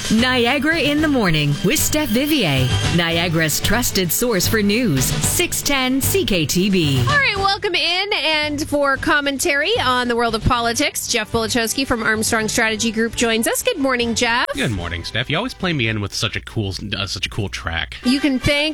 Niagara in the Morning with Steph Vivier, Niagara's trusted source for news, 610 CKTB. All right, welcome in, and for commentary on the world of politics, Jeff Bulachowski from Armstrong Strategy Group joins us. Good morning, Jeff. Good morning, Steph. You always play me in with such a cool track. You can thank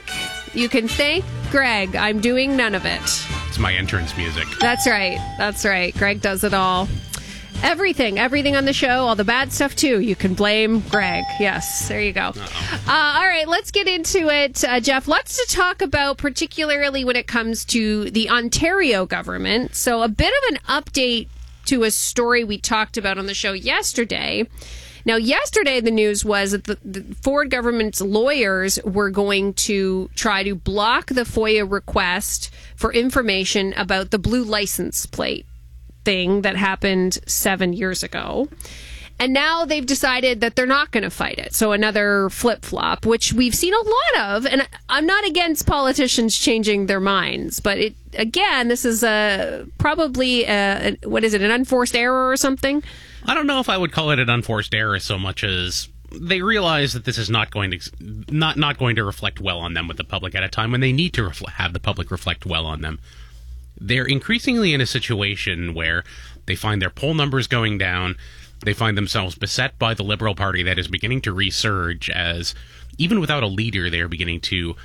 Greg. I'm doing none of it. It's my entrance music. That's right. Greg does it all. Everything on the show, all the bad stuff too. You can blame Greg. Yes, there you go. All right, let's get into it, Jeff. Lots to talk about, particularly when it comes to the Ontario government. So a bit of an update to a story we talked about on the show yesterday. Now, yesterday the news was that the Ford government's lawyers were going to try to block the FOIA request for information about the blue license plate thing that happened 7 years ago. And now they've decided that they're not going to fight it. So another flip-flop, which we've seen a lot of. And I'm not against politicians changing their minds. But this is probably an unforced error or something? I don't know if I would call it an unforced error so much as they realize that this is not going to reflect well on them with the public at a time when they need to have the public reflect well on them. They're increasingly in a situation where they find their poll numbers going down. They find themselves beset by the Liberal Party that is beginning to resurge as, even without a leader, they're beginning to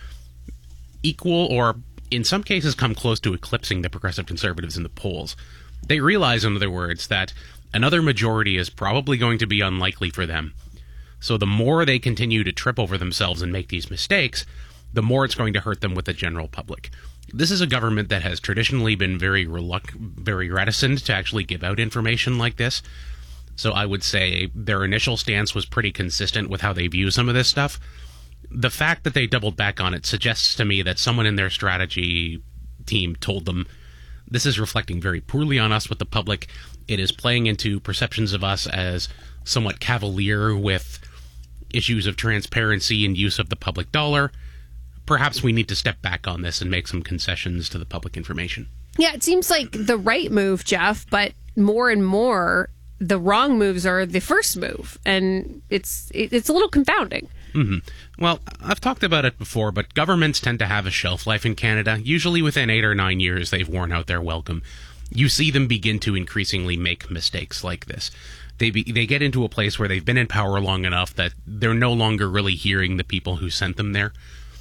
equal or, in some cases, come close to eclipsing the Progressive Conservatives in the polls. They realize, in other words, that another majority is probably going to be unlikely for them. So the more they continue to trip over themselves and make these mistakes, the more it's going to hurt them with the general public. This is a government that has traditionally been very reticent to actually give out information like this. So I would say their initial stance was pretty consistent with how they view some of this stuff. The fact that they doubled back on it suggests to me that someone in their strategy team told them, this is reflecting very poorly on us with the public. It is playing into perceptions of us as somewhat cavalier with issues of transparency and use of the public dollar. Perhaps we need to step back on this and make some concessions to the public information. Yeah, it seems like the right move, Jeff, but more and more the wrong moves are the first move, and it's a little confounding. Mm-hmm. Well, I've talked about it before, but governments tend to have a shelf life in Canada. Usually within 8 or 9 years, they've worn out their welcome. You see them begin to increasingly make mistakes like this. They get into a place where they've been in power long enough that they're no longer really hearing the people who sent them there.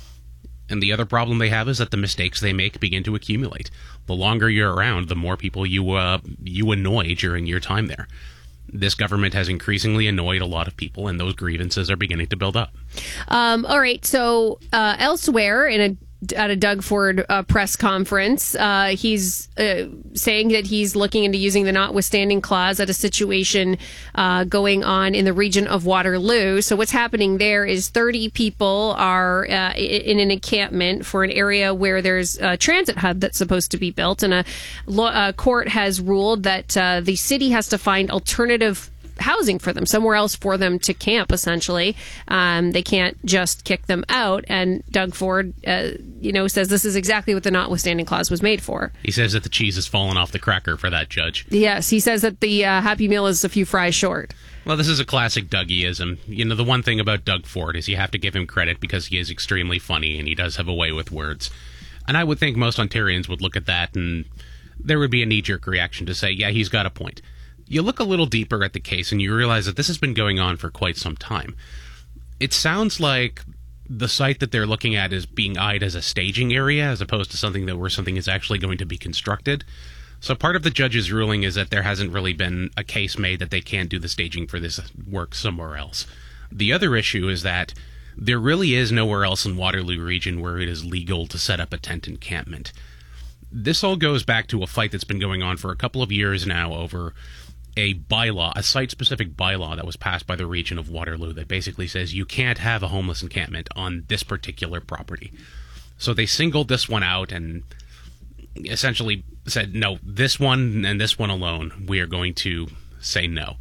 And the other problem they have is that the mistakes they make begin to accumulate. The longer you're around, the more people you annoy during your time there. This government has increasingly annoyed a lot of people, and those grievances are beginning to build up. All right, so elsewhere at a Doug Ford press conference, he's saying that he's looking into using the notwithstanding clause at a situation going on in the region of Waterloo. So what's happening there is 30 people are in an encampment for an area where there's a transit hub that's supposed to be built, and a court has ruled that the city has to find alternative housing for them, somewhere else for them to camp, essentially. They can't just kick them out. And Doug Ford, says this is exactly what the notwithstanding clause was made for. He says that the cheese has fallen off the cracker for that judge. Yes, he says that the Happy Meal is a few fries short. Well, this is a classic Dougieism. The one thing about Doug Ford is you have to give him credit because he is extremely funny and he does have a way with words. And I would think most Ontarians would look at that and there would be a knee-jerk reaction to say, yeah, he's got a point. You look a little deeper at the case and you realize that this has been going on for quite some time. It sounds like the site that they're looking at is being eyed as a staging area as opposed to something where something is actually going to be constructed. So part of the judge's ruling is that there hasn't really been a case made that they can't do the staging for this work somewhere else. The other issue is that there really is nowhere else in Waterloo region where it is legal to set up a tent encampment. This all goes back to a fight that's been going on for a couple of years now over a bylaw, a site-specific bylaw that was passed by the region of Waterloo that basically says you can't have a homeless encampment on this particular property. So they singled this one out and essentially said, no, this one and this one alone, we are going to say no.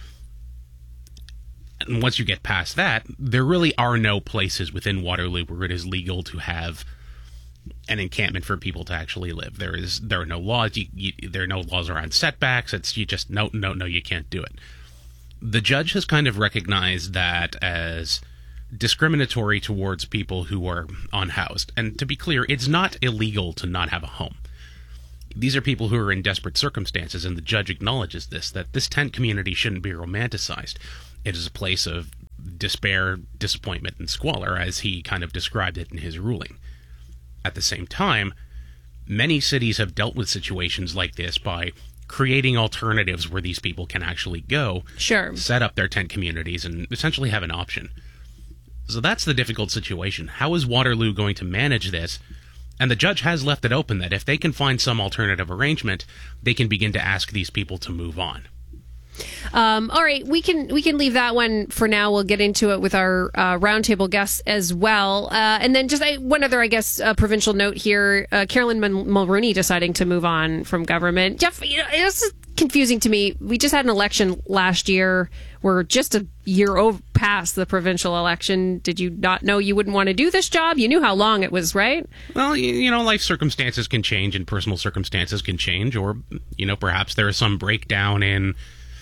And once you get past that, there really are no places within Waterloo where it is legal to have an encampment for people to actually live. There are no laws. There are no laws around setbacks. It's you just no, you can't do it. The judge has kind of recognized that as discriminatory towards people who are unhoused. And to be clear, it's not illegal to not have a home. These are people who are in desperate circumstances, and the judge acknowledges this, that this tent community shouldn't be romanticized. It is a place of despair, disappointment, and squalor, as he kind of described it in his ruling. At the same time, many cities have dealt with situations like this by creating alternatives where these people can actually go, set up their tent communities, and essentially have an option. So that's the difficult situation. How is Waterloo going to manage this? And the judge has left it open that if they can find some alternative arrangement, they can begin to ask these people to move on. All right, we can leave that one for now. We'll get into it with our roundtable guests as well. And then just one other, I guess, provincial note here. Carolyn Mulroney deciding to move on from government. Jeff, this is confusing to me. We just had an election last year. We're just a year past the provincial election. Did you not know you wouldn't want to do this job? You knew how long it was, right? Well, life circumstances can change and personal circumstances can change. Or, perhaps there is some breakdown in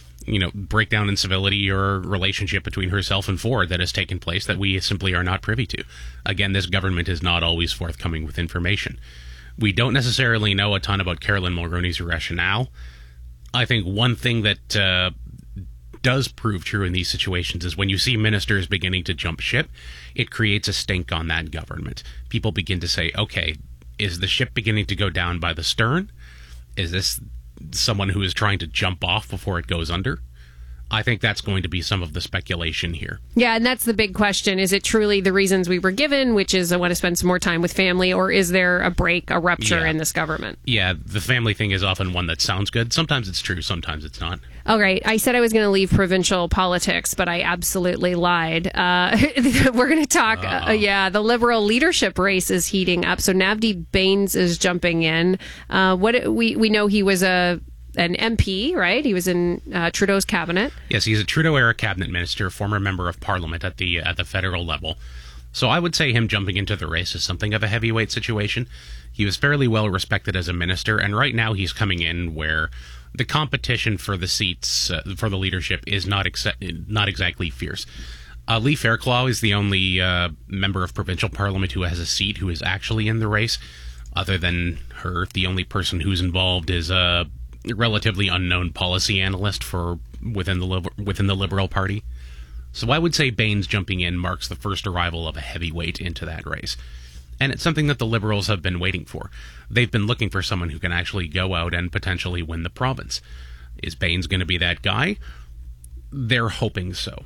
civility or relationship between herself and Ford that has taken place that we simply are not privy to. Again, this government is not always forthcoming with information. We don't necessarily know a ton about Carolyn Mulroney's rationale. I think one thing that does prove true in these situations is when you see ministers beginning to jump ship, it creates a stink on that government. People begin to say, okay, is the ship beginning to go down by the stern? Is this someone who is trying to jump off before it goes under? I think that's going to be some of the speculation here. Yeah, and that's the big question. Is it truly the reasons we were given, which is I want to spend some more time with family, or is there a break, a rupture in this government? Yeah, the family thing is often one that sounds good. Sometimes it's true, sometimes it's not. All right, I said I was going to leave provincial politics, but I absolutely lied. We're going to talk, the Liberal leadership race is heating up. So Navdeep Bains is jumping in. We know he was an MP, right? He was in Trudeau's cabinet. Yes, he's a Trudeau-era cabinet minister, former member of parliament at the federal level. So I would say him jumping into the race is something of a heavyweight situation. He was fairly well respected as a minister, and right now he's coming in where the competition for the seats for the leadership is not exactly fierce. Lee Fairclough is the only member of provincial parliament who has a seat who is actually in the race. Other than her, the only person who's involved is a relatively unknown policy analyst within the Liberal Party. So I would say Bains jumping in marks the first arrival of a heavyweight into that race. And it's something that the Liberals have been waiting for. They've been looking for someone who can actually go out and potentially win the province. Is Bains going to be that guy? They're hoping so.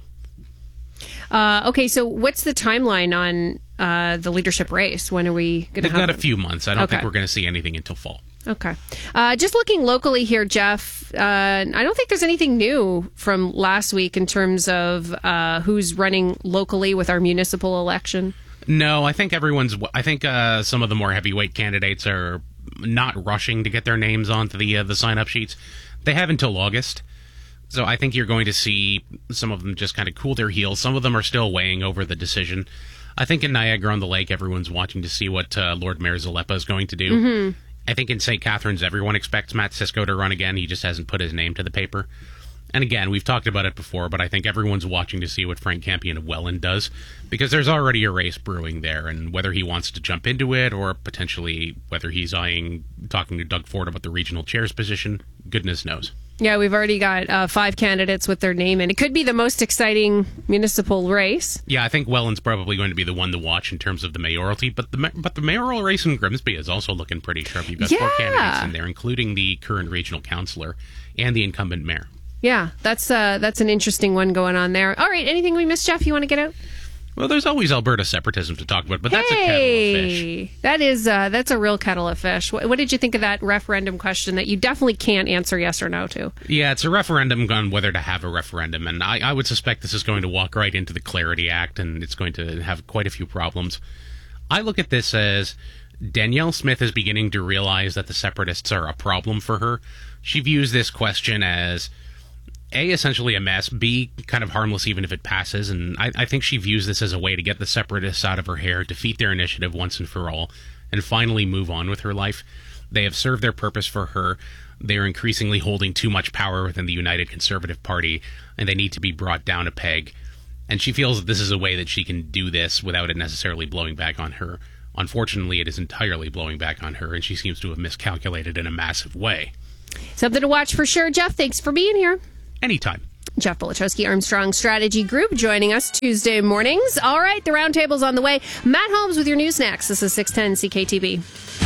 Okay, so what's the timeline on the leadership race? When are we going to have... They've got a few months. I don't think we're going to see anything until fall. Okay. Just looking locally here, Jeff, I don't think there's anything new from last week in terms of who's running locally with our municipal election. No, I think some of the more heavyweight candidates are not rushing to get their names onto the sign-up sheets. They have until August. So I think you're going to see some of them just kind of cool their heels. Some of them are still weighing over the decision. I think in Niagara-on-the-Lake, everyone's watching to see what Lord Mayor Zalepa is going to do. Mm-hmm. I think in St. Catharines, everyone expects Matt Cisco to run again. He just hasn't put his name to the paper. And again, we've talked about it before, but I think everyone's watching to see what Frank Campion of Welland does, because there's already a race brewing there, and whether he wants to jump into it or potentially whether he's talking to Doug Ford about the regional chair's position, goodness knows. Yeah, we've already got 5 candidates with their name in. It could be the most exciting municipal race. Yeah, I think Welland's probably going to be the one to watch in terms of the mayoralty, but the mayoral race in Grimsby is also looking pretty sharp. You've got 4 candidates in there, including the current regional councillor and the incumbent mayor. Yeah, that's an interesting one going on there. All right, anything we missed, Jeff, you want to get out? Well, there's always Alberta separatism to talk about, but that's a kettle of fish. That's a real kettle of fish. What did you think of that referendum question that you definitely can't answer yes or no to? Yeah, it's a referendum on whether to have a referendum, and I would suspect this is going to walk right into the Clarity Act, and it's going to have quite a few problems. I look at this as Danielle Smith is beginning to realize that the separatists are a problem for her. She views this question as A, essentially a mess, B, kind of harmless even if it passes, and I think she views this as a way to get the separatists out of her hair, defeat their initiative once and for all, and finally move on with her life. They have served their purpose for her. they're increasingly holding too much power within the United Conservative Party, and they need to be brought down a peg. And she feels that this is a way that she can do this without it necessarily blowing back on her. Unfortunately, it is entirely blowing back on her, and she seems to have miscalculated in a massive way. Something to watch for sure. Jeff, thanks for being here. Anytime. Jeff Belichowski, Armstrong Strategy Group, joining us Tuesday mornings. All right, the roundtable's on the way. Matt Holmes with your news next. This is 610 CKTB.